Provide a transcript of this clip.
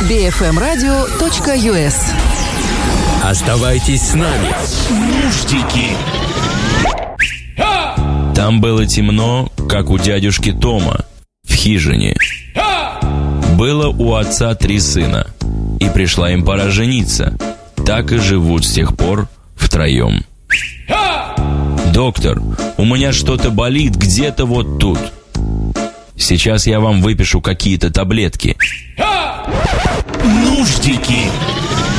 bfmradio.us. Оставайтесь с нами. Нуждики. Там было темно, как у дядюшки Тома в хижине. Было у отца 3 сына, и пришла им пора жениться. Так и живут с тех пор втроем. «Доктор, у меня что-то болит где-то вот тут. Сейчас я вам выпишу какие-то таблетки». Нуждики.